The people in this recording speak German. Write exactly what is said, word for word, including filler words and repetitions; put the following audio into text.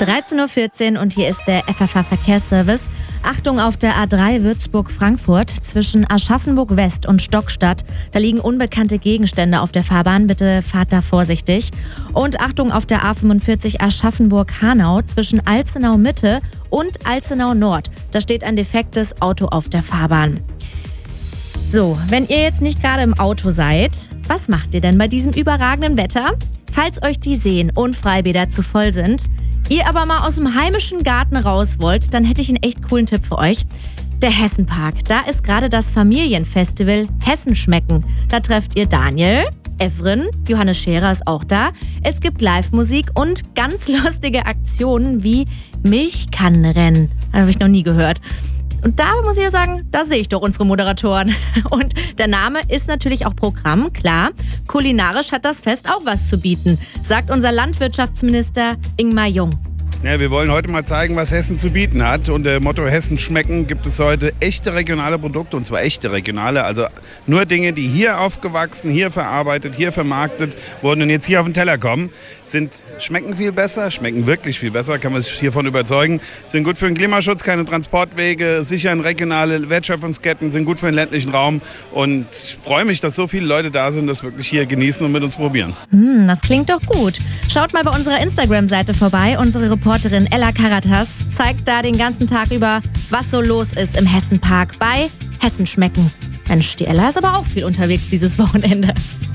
dreizehn Uhr vierzehn und hier ist der F F H-Verkehrsservice. Achtung auf der A drei Würzburg-Frankfurt zwischen Aschaffenburg-West und Stockstadt. Da liegen unbekannte Gegenstände auf der Fahrbahn. Bitte fahrt da vorsichtig. Und Achtung auf der A fünfundvierzig Aschaffenburg-Hanau zwischen Alzenau-Mitte und Alzenau-Nord. Da steht ein defektes Auto auf der Fahrbahn. So, wenn ihr jetzt nicht gerade im Auto seid, was macht ihr denn bei diesem überragenden Wetter? Falls euch die Seen und Freibäder zu voll sind, ihr aber mal aus dem heimischen Garten raus wollt, dann hätte ich einen echt coolen Tipp für euch. Der Hessenpark. Da ist gerade das Familienfestival Hessen schmecken. Da trefft ihr Daniel, Evren, Johannes Scherer ist auch da. Es gibt Live-Musik und ganz lustige Aktionen wie Milchkannenrennen. Habe ich noch nie gehört. Und da muss ich ja sagen, da sehe ich doch unsere Moderatoren. Und der Name ist natürlich auch Programm, klar. Kulinarisch hat das Fest auch was zu bieten, sagt unser Landwirtschaftsminister Ingmar Jung. Ja, wir wollen heute mal zeigen, was Hessen zu bieten hat. Unter dem Motto Hessen schmecken gibt es heute echte regionale Produkte, und zwar echte regionale. Also nur Dinge, die hier aufgewachsen, hier verarbeitet, hier vermarktet wurden und jetzt hier auf den Teller kommen, sind, schmecken viel besser, schmecken wirklich viel besser, kann man sich hiervon überzeugen, sind gut für den Klimaschutz, keine Transportwege, sichern regionale Wertschöpfungsketten, sind gut für den ländlichen Raum. Und ich freue mich, dass so viele Leute da sind, das wirklich hier genießen und mit uns probieren. Hm, das klingt doch gut. Schaut mal bei unserer Instagram-Seite vorbei. Unsere Reporterin Ella Karatas zeigt da den ganzen Tag über, was so los ist im Hessenpark bei Hessen schmecken. Mensch, die Ella ist aber auch viel unterwegs dieses Wochenende.